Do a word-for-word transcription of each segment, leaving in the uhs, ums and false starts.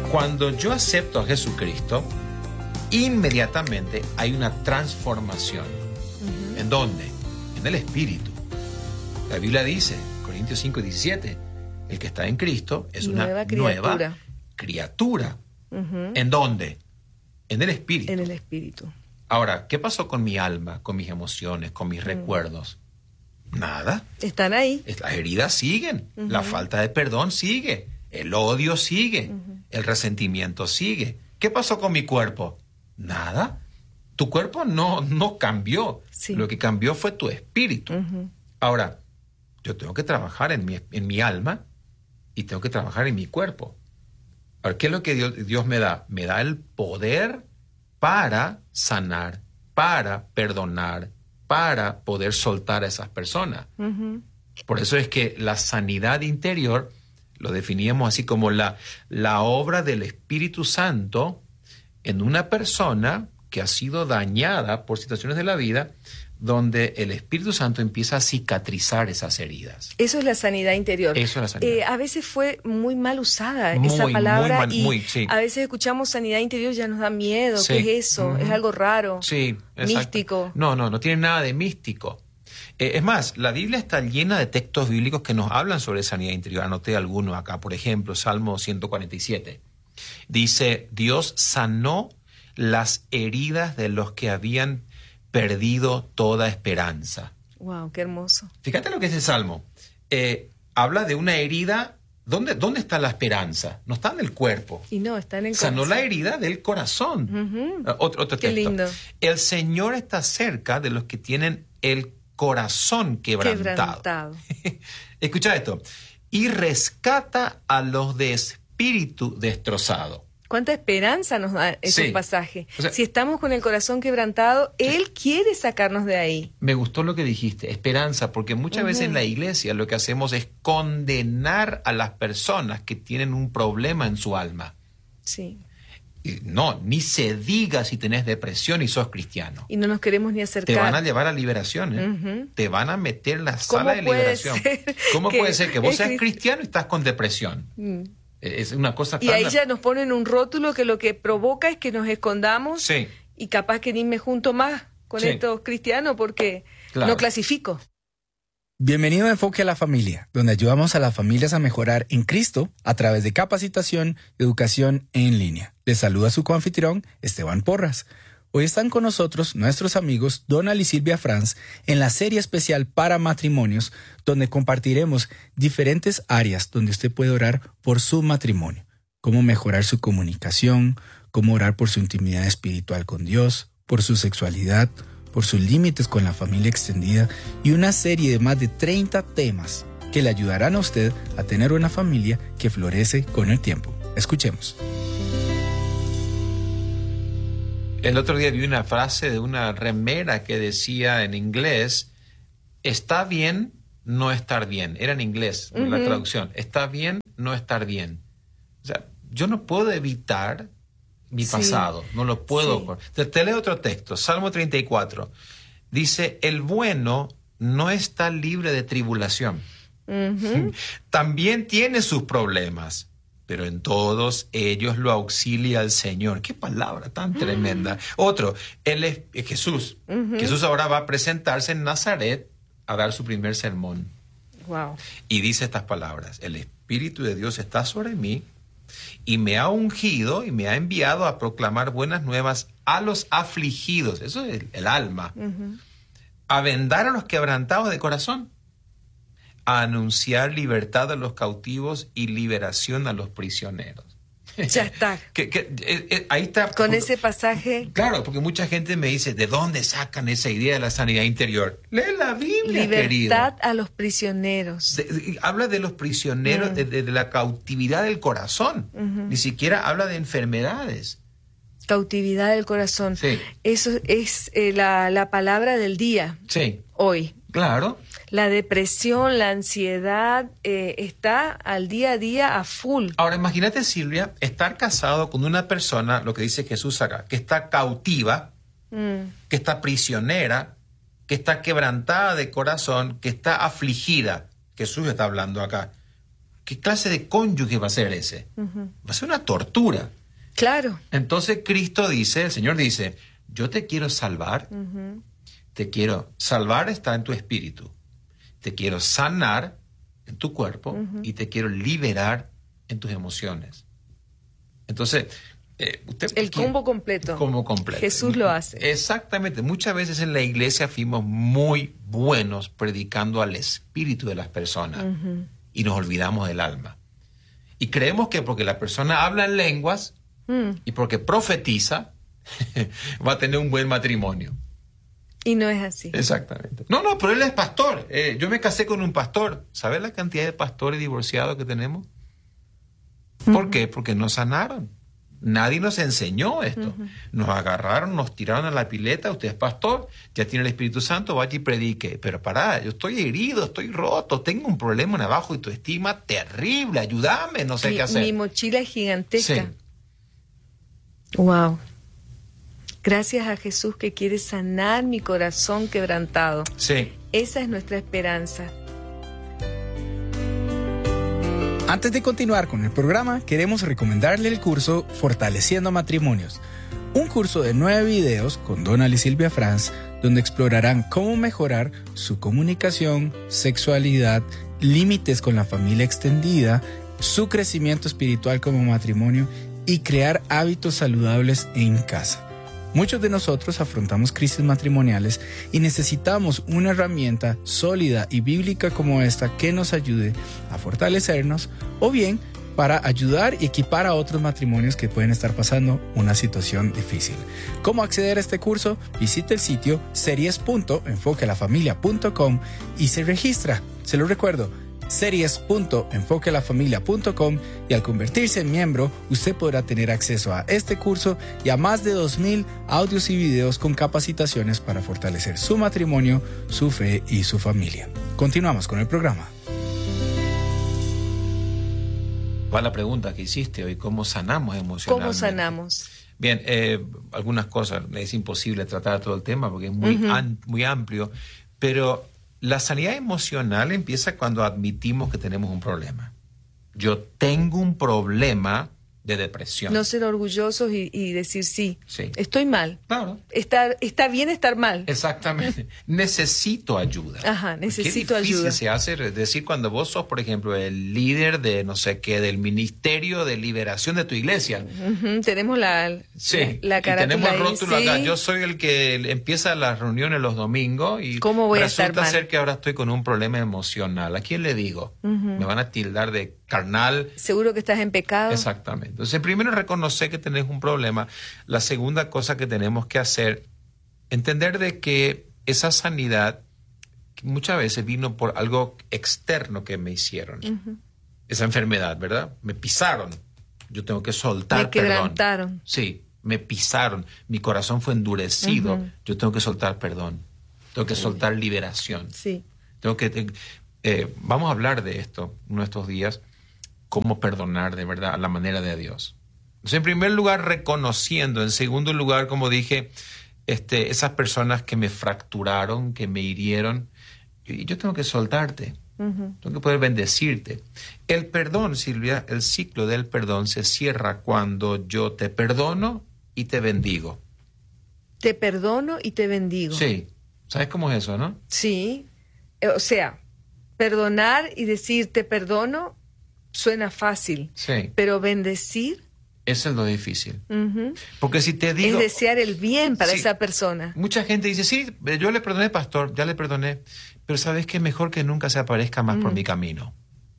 Cuando yo acepto a Jesucristo, inmediatamente hay una transformación. Uh-huh. ¿En dónde? En el espíritu. La Biblia dice, Corintios cinco diecisiete, el que está en Cristo es nueva una criatura. nueva criatura. Uh-huh. ¿En dónde? En el espíritu. En el espíritu. Ahora, ¿qué pasó con mi alma, con mis emociones, con mis uh-huh. recuerdos? Nada. Están ahí. Las heridas siguen, uh-huh. la falta de perdón sigue, el odio sigue, uh-huh. el resentimiento sigue. ¿Qué pasó con mi cuerpo? Nada. Tu cuerpo no, no cambió. Sí. Lo que cambió fue tu espíritu. Uh-huh. Ahora, yo tengo que trabajar en mi, en mi alma y tengo que trabajar en mi cuerpo. Ahora, ¿qué es lo que Dios, Dios me da? Me da el poder para sanar, para perdonar, para poder soltar a esas personas. Uh-huh. Por eso es que la sanidad interior lo definíamos así como la, la obra del Espíritu Santo en una persona que ha sido dañada por situaciones de la vida, donde el Espíritu Santo empieza a cicatrizar esas heridas. Eso es la sanidad interior. Eso es la sanidad. Eh, a veces fue muy mal usada muy, esa palabra muy mal, y muy, sí. a veces escuchamos sanidad interior y ya nos da miedo. Sí. ¿Qué es eso? Uh-huh. Es algo raro. Sí, exacto. Místico. No, no, no tiene nada de místico. Eh, es más, la Biblia está llena de textos bíblicos que nos hablan sobre sanidad interior. Anoté algunos acá, por ejemplo, Salmo ciento cuarenta y siete. Dice, Dios sanó las heridas de los que habían perdido toda esperanza. Wow, qué hermoso. Fíjate lo que es el Salmo. Eh, habla de una herida. ¿Dónde, ¿Dónde está la esperanza? No está en el cuerpo. Y no, está en el Sanó corazón. la herida del corazón. Uh-huh. Uh, otro, otro qué texto. lindo. El Señor está cerca de los que tienen el corazón quebrantado. Quebrantado. Escucha esto. Y rescata a los de espíritu destrozado. ¿Cuánta esperanza nos da ese Sí. pasaje? O sea, si estamos con el corazón quebrantado, sí. Él quiere sacarnos de ahí. Me gustó lo que dijiste, esperanza, porque muchas uh-huh. veces en la iglesia lo que hacemos es condenar a las personas que tienen un problema en su alma. Sí. Y no, ni se diga si tenés depresión y sos cristiano. Y no nos queremos ni acercar. Te van a llevar a liberación, ¿eh? Uh-huh. Te van a meter en la sala de liberación. ¿Cómo puede ser que vos seas cristiano y estás con depresión? Mm. Es una cosa tan... Y ahí ya nos ponen un rótulo que lo que provoca es que nos escondamos sí. y capaz que ni me junto más con sí. estos cristianos porque claro. no clasifico. Bienvenido a Enfoque a la Familia, donde ayudamos a las familias a mejorar en Cristo a través de capacitación y educación en línea. Les saluda su coanfitrión, Esteban Porras. Hoy están con nosotros nuestros amigos Donald y Silvia Franz en la serie especial para matrimonios, donde compartiremos diferentes áreas donde usted puede orar por su matrimonio, cómo mejorar su comunicación, cómo orar por su intimidad espiritual con Dios, por su sexualidad, por sus límites con la familia extendida y una serie de más de treinta temas que le ayudarán a usted a tener una familia que florece con el tiempo. Escuchemos. El otro día vi una frase de una remera que decía en inglés, está bien no estar bien. Era en inglés, uh-huh. la traducción. Está bien no estar bien. O sea, yo no puedo evitar mi sí. pasado, no lo puedo. Sí. Te, te leo otro texto, Salmo treinta y cuatro. Dice, el bueno no está libre de tribulación. Uh-huh. También tiene sus problemas, pero en todos ellos lo auxilia el Señor. ¡Qué palabra tan tremenda! Otro, él es, es Jesús. Uh-huh. Jesús ahora va a presentarse en Nazaret a dar su primer sermón. Wow. Y dice estas palabras, el Espíritu de Dios está sobre mí y me ha ungido y me ha enviado a proclamar buenas nuevas a los afligidos, eso es el, el alma, uh-huh. a vendar a los quebrantados de corazón, a anunciar libertad a los cautivos y liberación a los prisioneros. Ya está. que, que, eh, eh, ahí está. Con ese pasaje. Claro, porque mucha gente me dice, ¿de dónde sacan esa idea de la sanidad interior? Lee la Biblia, Libertad querido. A los prisioneros. De, de, habla de los prisioneros, uh-huh. de, de, de la cautividad del corazón. Uh-huh. Ni siquiera habla de enfermedades. Cautividad del corazón. Sí. Eso es eh, la, la palabra del día. Sí. Hoy. Claro. La depresión, la ansiedad, eh, está al día a día a full. Ahora, imagínate, Silvia, estar casado con una persona, lo que dice Jesús acá, que está cautiva, mm. que está prisionera, que está quebrantada de corazón, que está afligida. Jesús está hablando acá. ¿Qué clase de cónyuge va a ser ese? Uh-huh. Va a ser una tortura. Claro. Entonces Cristo dice, el Señor dice, yo te quiero salvar, uh-huh. te quiero salvar está en tu espíritu, te quiero sanar en tu cuerpo uh-huh. y te quiero liberar en tus emociones. Entonces, eh, usted, el combo completo. El combo completo. Jesús lo hace. Exactamente. Muchas veces en la iglesia fuimos muy buenos predicando al espíritu de las personas uh-huh. y nos olvidamos del alma. Y creemos que porque la persona habla en lenguas mm. y porque profetiza, va a tener un buen matrimonio. Y no es así. Exactamente. No, no, pero él es pastor. Eh, yo me casé con un pastor. ¿Sabes la cantidad de pastores divorciados que tenemos? ¿Por uh-huh. qué? Porque nos sanaron. Nadie nos enseñó esto. Uh-huh. Nos agarraron, nos tiraron a la pileta. Usted es pastor, ya tiene el Espíritu Santo, vaya y predique. Pero pará, yo estoy herido, estoy roto, tengo un problema en abajo y tu estima terrible. Ayúdame, no sé mi, qué hacer. Mi mochila es gigantesca. Sí. Wow. Gracias a Jesús que quiere sanar mi corazón quebrantado. Sí. Esa es nuestra esperanza. Antes de continuar con el programa, queremos recomendarle el curso Fortaleciendo Matrimonios, un curso de nueve videos con Donald y Silvia Franz, donde explorarán cómo mejorar su comunicación, sexualidad, límites con la familia extendida, su crecimiento espiritual como matrimonio y crear hábitos saludables en casa. Muchos de nosotros afrontamos crisis matrimoniales y necesitamos una herramienta sólida y bíblica como esta que nos ayude a fortalecernos o bien para ayudar y equipar a otros matrimonios que pueden estar pasando una situación difícil. ¿Cómo acceder a este curso? Visite el sitio series punto enfoque a la familia punto com y se registra. Se lo recuerdo, series punto enfoque a la familia punto com, y al convertirse en miembro, usted podrá tener acceso a este curso y a más de dos mil audios y videos con capacitaciones para fortalecer su matrimonio, su fe y su familia. Continuamos con el programa. Va la pregunta que hiciste hoy, ¿cómo sanamos emocionalmente? ¿Cómo sanamos? Bien, eh, algunas cosas, es imposible tratar todo el tema porque es muy, uh-huh. an, muy amplio, pero la sanidad emocional empieza cuando admitimos que tenemos un problema. Yo tengo un problema de depresión. No ser orgullosos y, y decir sí, sí, estoy mal. Claro. Está, está bien estar mal. Exactamente. Necesito ayuda. Ajá, necesito Qué difícil ayuda. se hace decir cuando vos sos, por ejemplo, el líder de no sé qué, del Ministerio de Liberación de tu iglesia. Uh-huh. Tenemos la, sí. la, la carátula. Y tenemos el rótulo ahí, acá. sí. Yo soy el que empieza las reuniones los domingos y ¿cómo voy resulta a estar mal? ser que ahora estoy con un problema emocional. ¿A quién le digo? Uh-huh. Me van a tildar de carnal. Seguro que estás en pecado. Exactamente. Entonces, primero reconocer que tenés un problema. La segunda cosa que tenemos que hacer, entender de que esa sanidad muchas veces vino por algo externo que me hicieron. Uh-huh. Esa enfermedad, ¿verdad? Me pisaron. Yo tengo que soltar me quebrantaron. Perdón. Sí, me pisaron. Mi corazón fue endurecido. Uh-huh. Yo tengo que soltar perdón. Tengo que sí. soltar liberación. Sí. Tengo que... Eh, vamos a hablar de esto en estos días. Cómo perdonar de verdad a la manera de Dios. Entonces, en primer lugar, reconociendo. En segundo lugar, como dije, este, esas personas que me fracturaron, que me hirieron, y yo tengo que soltarte. Uh-huh. Tengo que poder bendecirte. El perdón, Silvia, el ciclo del perdón se cierra cuando yo te perdono y te bendigo. Te perdono y te bendigo. Sí. ¿Sabes cómo es eso, no? Sí. O sea, perdonar y decir te perdono suena fácil. Sí. Pero bendecir... Eso es lo difícil. Uh-huh. Porque si te digo... Es desear el bien para sí, esa persona. Mucha gente dice, sí, yo le perdoné, pastor, ya le perdoné. Pero ¿sabes qué? Mejor que nunca se aparezca más uh-huh. por mi camino.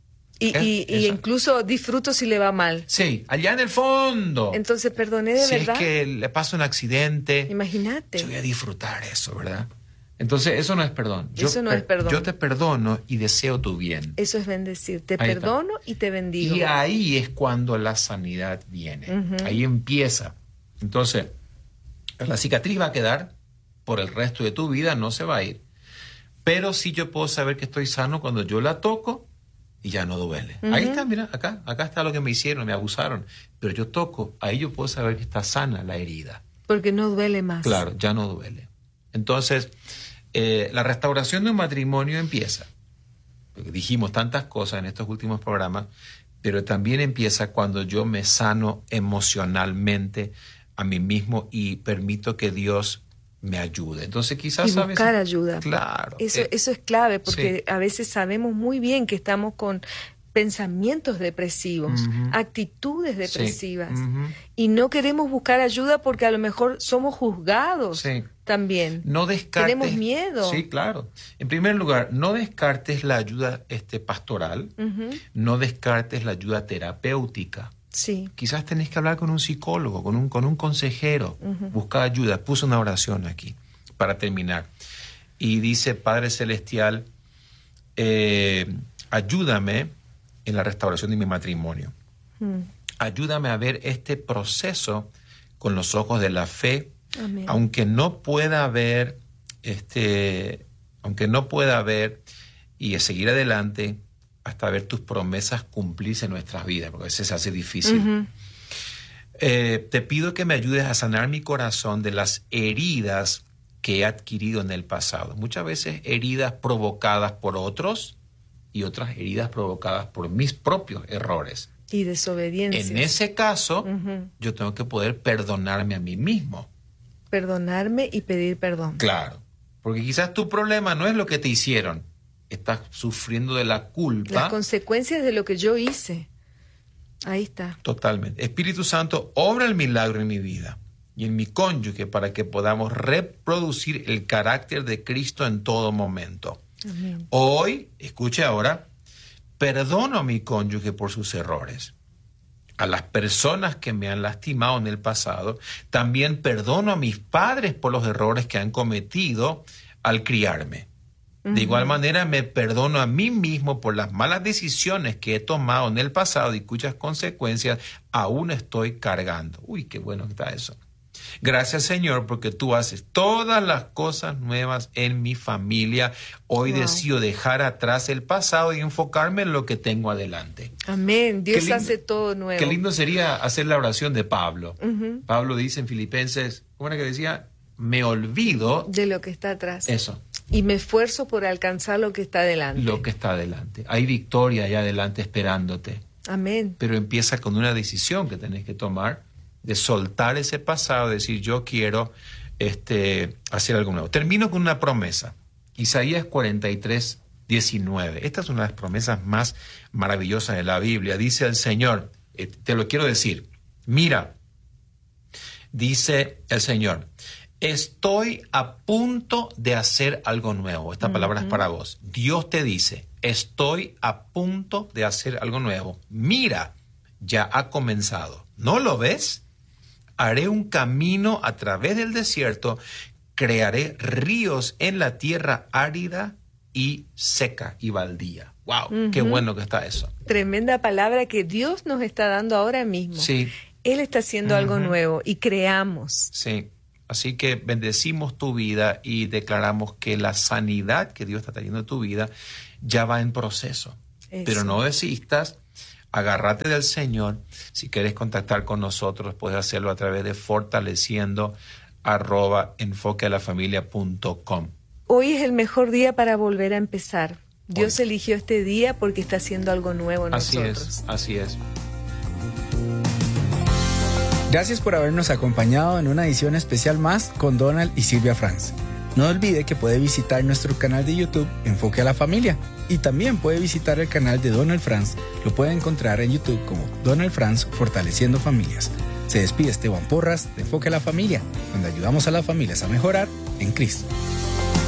Y, y, y incluso disfruto si le va mal. Sí, allá en el fondo. Entonces perdoné de si verdad. Si es que le pasa un accidente. Imagínate. Yo voy a disfrutar eso, ¿verdad? Entonces, eso no es perdón. Yo eso no es perdón. Yo te perdono y deseo tu bien. Eso es bendecir. Te ahí perdono está. Y te bendigo. Y ahí es cuando la sanidad viene. Uh-huh. Ahí empieza. Entonces, la cicatriz va a quedar por el resto de tu vida, no se va a ir. Pero sí yo puedo saber que estoy sano cuando yo la toco y ya no duele. Uh-huh. Ahí está, mira, acá. Acá está lo que me hicieron, me abusaron. Pero yo toco, ahí yo puedo saber que está sana la herida. Porque no duele más. Claro, ya no duele. Entonces... Eh, la restauración de un matrimonio empieza dijimos tantas cosas en estos últimos programas, pero también empieza cuando yo me sano emocionalmente a mí mismo y permito que Dios me ayude. Entonces quizás... Y buscar ¿sabes? ayuda. Claro. Eso, eh, eso es clave, porque sí. a veces sabemos muy bien que estamos con pensamientos depresivos, Uh-huh. actitudes depresivas, Sí. Uh-huh. y no queremos buscar ayuda porque a lo mejor somos juzgados Sí. también. No descartes... Tenemos miedo. Sí, claro. En primer lugar, no descartes la ayuda este, pastoral, Uh-huh. no descartes la ayuda terapéutica. Sí. Quizás tenés que hablar con un psicólogo, con un, con un consejero, Uh-huh. buscar ayuda. Puse una oración aquí para terminar. Y dice, Padre Celestial, eh, ayúdame en la restauración de mi matrimonio. Mm. Ayúdame a ver este proceso con los ojos de la fe, Amén. aunque no pueda ver, este, aunque no pueda ver y seguir adelante hasta ver tus promesas cumplirse en nuestras vidas, porque a veces se hace difícil. Uh-huh. Eh, te pido que me ayudes a sanar mi corazón de las heridas que he adquirido en el pasado. Muchas veces heridas provocadas por otros y otras heridas provocadas por mis propios errores. Y desobediencia. En ese caso, Uh-huh. yo tengo que poder perdonarme a mí mismo. Perdonarme y pedir perdón. Claro, porque quizás tu problema no es lo que te hicieron. Estás sufriendo de la culpa. Las consecuencias de lo que yo hice. Ahí está. Totalmente. Espíritu Santo, obra el milagro en mi vida y en mi cónyuge para que podamos reproducir el carácter de Cristo en todo momento. Amén. Hoy, escuche ahora, perdono a mi cónyuge por sus errores. A las personas que me han lastimado en el pasado, también perdono a mis padres por los errores que han cometido al criarme. De uh-huh. igual manera, me perdono a mí mismo por las malas decisiones que he tomado en el pasado y cuyas consecuencias aún estoy cargando. Uy, qué bueno que está eso. Gracias, Señor, porque tú haces todas las cosas nuevas en mi familia. Hoy Wow. decido dejar atrás el pasado y enfocarme en lo que tengo adelante. Amén. Dios lindo, hace todo nuevo. Qué lindo sería hacer la oración de Pablo. Uh-huh. Pablo dice en Filipenses, ¿cómo era que decía? Me olvido de lo que está atrás. Eso. Y me esfuerzo por alcanzar lo que está adelante. Lo que está adelante. Hay victoria allá adelante esperándote. Amén. Pero empieza con una decisión que tenés que tomar de soltar ese pasado, decir yo quiero este, hacer algo nuevo. Termino con una promesa. Isaías cuarenta y tres, diecinueve. Esta es una de las promesas más maravillosas de la Biblia. Dice el Señor, eh, te lo quiero decir, mira, dice el Señor, estoy a punto de hacer algo nuevo. Esta palabra uh-huh. es para vos. Dios te dice, estoy a punto de hacer algo nuevo. Mira, ya ha comenzado. ¿No lo ves? Haré un camino a través del desierto, crearé ríos en la tierra árida y seca y baldía. ¡Wow! Uh-huh. ¡Qué bueno que está eso! Tremenda palabra que Dios nos está dando ahora mismo. Sí. Él está haciendo uh-huh. algo nuevo y creamos. Sí. Así que bendecimos tu vida y declaramos que la sanidad que Dios está trayendo a tu vida ya va en proceso. Eso. Pero no desistas, agárrate del Señor. Si quieres contactar con nosotros, puedes hacerlo a través de fortaleciendo arroba enfoquealafamilia punto com. Hoy es el mejor día para volver a empezar. Dios Hoy. eligió este día porque está haciendo algo nuevo en así nosotros. Así es, así es. Gracias por habernos acompañado en una edición especial más con Donald y Silvia Franz. No olvide que puede visitar nuestro canal de YouTube Enfoque a la Familia y también puede visitar el canal de Donald Franz. Lo puede encontrar en YouTube como Donald Franz Fortaleciendo Familias. Se despide Esteban Porras de Enfoque a la Familia, donde ayudamos a las familias a mejorar en Cristo.